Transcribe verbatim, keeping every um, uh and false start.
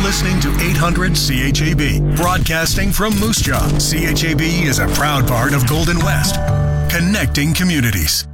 listening to eight hundred C H A B, broadcasting from Moose Jaw. C H A B is a proud part of Golden West, connecting communities.